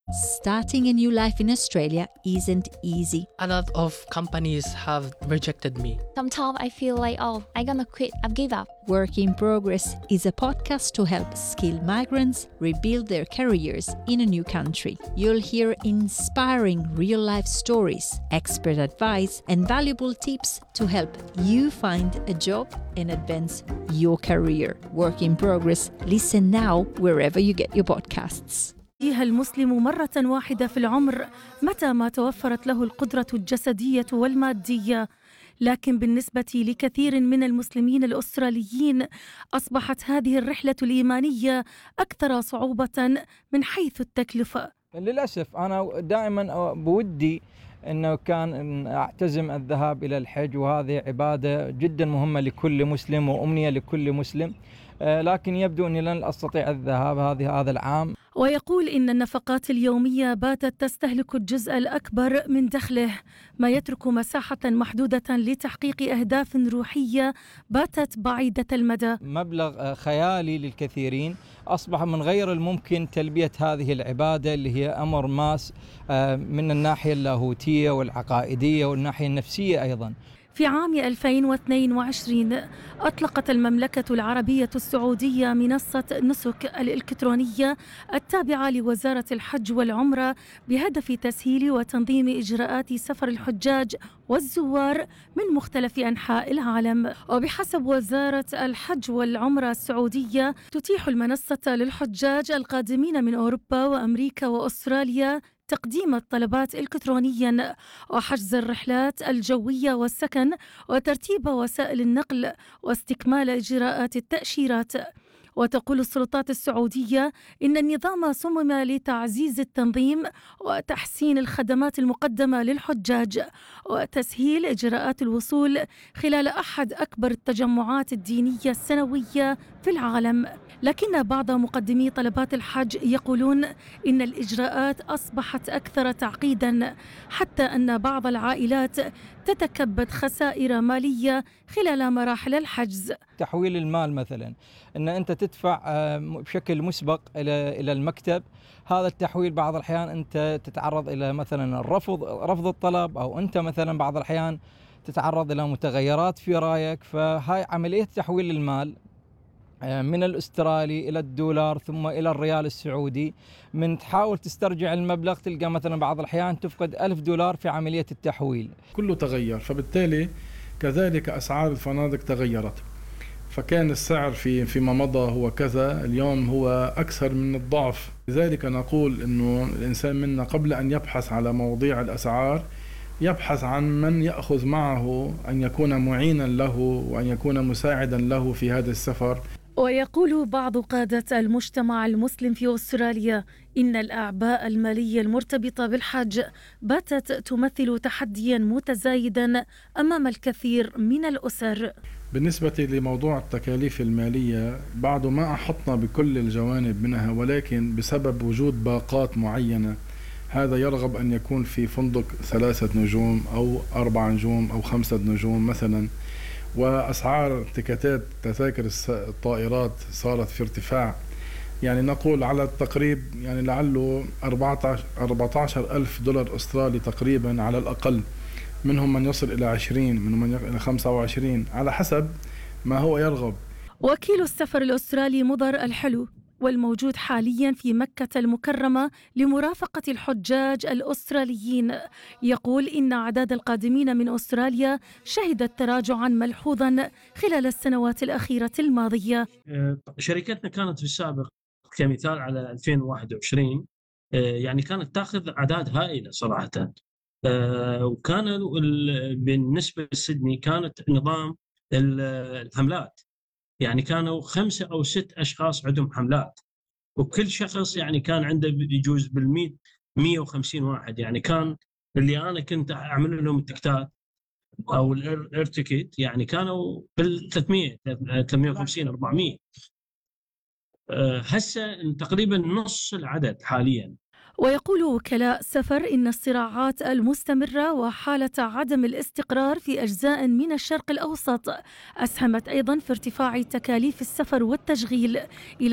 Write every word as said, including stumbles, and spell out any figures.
Starting a new life in Australia isn't easy. A lot of companies have rejected me. Sometimes I feel like, oh, I'm gonna quit, I've give up. Work in Progress is a podcast to help skilled migrants rebuild their careers in a new country. You'll hear inspiring real-life stories, expert advice, and valuable tips to help you find a job and advance your career. Work in Progress. Listen now wherever you get your podcasts. فيها المسلم مرة واحدة في العمر متى ما توفرت له القدرة الجسدية والمادية، لكن بالنسبة لكثير من المسلمين الأستراليين أصبحت هذه الرحلة الإيمانية أكثر صعوبة من حيث التكلفة. للأسف أنا دائما بودي أنه كان إن أعتزم الذهاب إلى الحج، وهذه عبادة جدا مهمة لكل مسلم وأمنية لكل مسلم، لكن يبدو أني لن أستطيع الذهاب هذه هذا العام. ويقول إن النفقات اليومية باتت تستهلك الجزء الأكبر من دخله، ما يترك مساحة محدودة لتحقيق أهداف روحية باتت بعيدة المدى. مبلغ خيالي للكثيرين، أصبح من غير الممكن تلبية هذه العبادة اللي هي أمر ماس من الناحية اللاهوتية والعقائدية والناحية النفسية أيضا. في عام ألفين واثنين وعشرين أطلقت المملكة العربية السعودية منصة نسك الإلكترونية التابعة لوزارة الحج والعمرة بهدف تسهيل وتنظيم إجراءات سفر الحجاج والزوار من مختلف أنحاء العالم. وبحسب وزارة الحج والعمرة السعودية تتيح المنصة للحجاج القادمين من أوروبا وأمريكا وأستراليا تقديم الطلبات إلكترونياً وحجز الرحلات الجوية والسكن وترتيب وسائل النقل واستكمال إجراءات التأشيرات. وتقول السلطات السعودية إن النظام صمم لتعزيز التنظيم وتحسين الخدمات المقدمة للحجاج وتسهيل إجراءات الوصول خلال أحد أكبر التجمعات الدينية السنوية في العالم. لكن بعض مقدمي طلبات الحج يقولون إن الإجراءات أصبحت أكثر تعقيداً، حتى أن بعض العائلات تتكبد خسائر مالية خلال مراحل الحجز. تحويل المال مثلا، أن أنت تدفع بشكل مسبق إلى إلى المكتب، هذا التحويل بعض الأحيان أنت تتعرض إلى مثلا الرفض رفض الطلب، أو أنت مثلا بعض الأحيان تتعرض إلى متغيرات في رأيك. فهاي عملية تحويل المال من الأسترالي إلى الدولار ثم إلى الريال السعودي، من تحاول تسترجع المبلغ تلقى مثلا بعض الأحيان تفقد ألف دولار في عملية التحويل. كله تغير، فبالتالي كذلك أسعار الفنادق تغيرت، فكان السعر في فيما مضى هو كذا، اليوم هو أكثر من الضعف. لذلك نقول إنه الإنسان منا قبل أن يبحث على مواضيع الأسعار يبحث عن من يأخذ معه أن يكون معينا له وأن يكون مساعدا له في هذا السفر. ويقول بعض قادة المجتمع المسلم في أستراليا إن الأعباء المالية المرتبطة بالحج باتت تمثل تحديا متزايدا أمام الكثير من الأسر. بالنسبة لموضوع التكاليف المالية بعد ما أحطنا بكل الجوانب منها، ولكن بسبب وجود باقات معينة، هذا يرغب أن يكون في فندق ثلاثة نجوم أو أربع نجوم أو خمسة نجوم مثلا، وأسعار تكتات تذاكر الطائرات صارت في ارتفاع، يعني نقول على التقريب يعني لعله أربعة عشر ألف دولار أسترالي تقريبا على الأقل، منهم من يصل إلى عشرين، منهم من إلى خمسة وعشرين على حسب ما هو يرغب. وكيل السفر الأسترالي مضر الحلو والموجود حالياً في مكة المكرمة لمرافقة الحجاج الأستراليين يقول إن أعداد القادمين من أستراليا شهدت تراجعاً ملحوظاً خلال السنوات الأخيرة الماضية. شركتنا كانت في السابق كمثال على ألفين وواحد وعشرين يعني كانت تأخذ أعداد هائلة صراحة، وكان بالنسبة لسيدني كانت نظام الحملات، يعني كانوا خمسة أو ست أشخاص عندهم حملات، وكل شخص يعني كان عنده يجوز بالمئة مئة وخمسين واحد، يعني كان اللي أنا كنت أعمل لهم التكتات أو الارتكيت يعني كانوا بالثلاثمئة ثلاثمئة وخمسين أربعمئة، هسه تقريبا نص العدد حاليا. ويقول وكلاء سفر إن الصراعات المستمرة وحالة عدم الاستقرار في أجزاء من الشرق الأوسط أسهمت أيضاً في ارتفاع تكاليف السفر والتشغيل إلى